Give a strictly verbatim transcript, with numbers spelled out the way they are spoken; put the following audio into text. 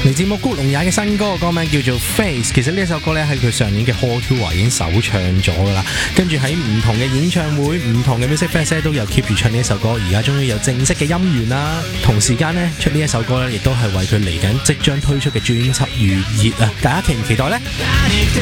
嚟自木谷龍也嘅新歌，歌名叫做 Face。其實呢一首歌咧喺佢上年嘅 Hall Tour 已經首唱咗噶啦，跟住喺唔同嘅演唱會、唔同嘅 music fest 都有 keep 住唱呢一首歌，而家終於有正式嘅音源啦。同時間呢，出呢一首歌咧，亦都係為佢嚟緊即將推出嘅專輯預熱啊！大家期唔期待呢？